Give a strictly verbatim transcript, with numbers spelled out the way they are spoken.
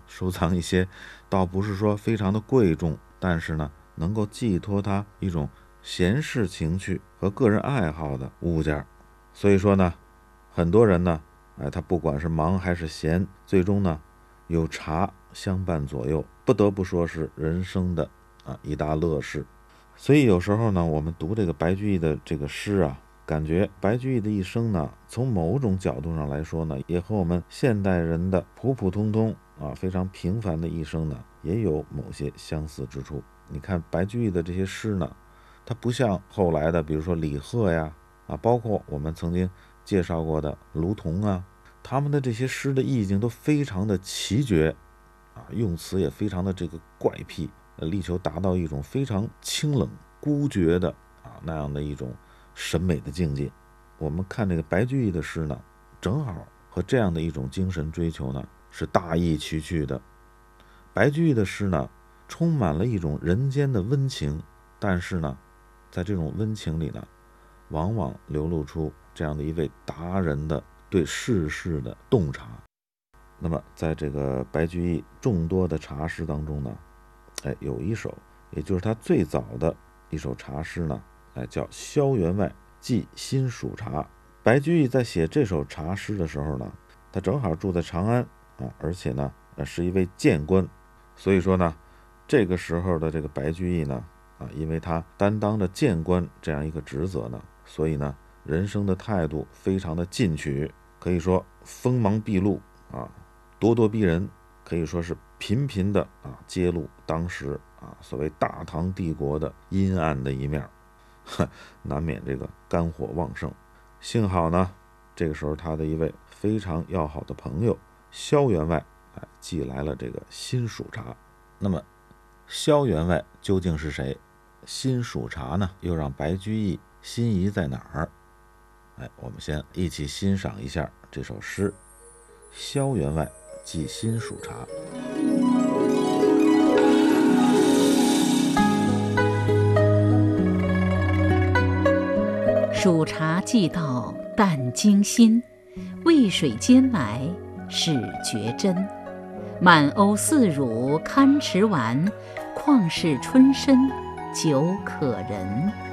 收藏一些倒不是说非常的贵重，但是呢能够寄托他一种闲适情趣和个人爱好的物件。所以说呢，很多人呢，哎，他不管是忙还是闲，最终呢有茶相伴左右，不得不说是人生的啊一大乐事。所以有时候呢，我们读这个白居易的这个诗啊，感觉白居易的一生呢，从某种角度上来说呢，也和我们现代人的普普通通啊非常平凡的一生呢，也有某些相似之处。你看白居易的这些诗呢，它不像后来的比如说李贺呀啊，包括我们曾经介绍过的卢仝啊，他们的这些诗的意境都非常的奇绝啊，用词也非常的这个怪癖，力求达到一种非常清冷孤绝的啊那样的一种审美的境界。我们看这个白居易的诗呢，正好和这样的一种精神追求呢是大异曲曲的。白居易的诗呢，充满了一种人间的温情，但是呢，在这种温情里呢，往往流露出这样的一位达人的对世事的洞察。那么在这个白居易众多的茶诗当中呢，哎，有一首也就是他最早的一首茶诗呢，哎，叫《萧员外寄新蜀茶》。白居易在写这首茶诗的时候呢，他正好住在长安啊，而且呢是一位谏官，所以说呢，这个时候的这个白居易呢啊，因为他担当着谏官这样一个职责呢，所以呢人生的态度非常的进取，可以说锋芒毕露啊，咄咄逼人，可以说是频频的啊揭露当时啊所谓大唐帝国的阴暗的一面，难免这个肝火旺盛。幸好呢，这个时候他的一位非常要好的朋友萧员外哎寄来了这个新蜀茶。那么萧员外究竟是谁？新蜀茶呢又让白居易心仪在哪儿？哎，我们先一起欣赏一下这首诗《萧员外寄新蜀茶》。 蜀茶寄到淡经新，渭水间埋是绝真。满瓯似乳堪持完，况是春深久可人。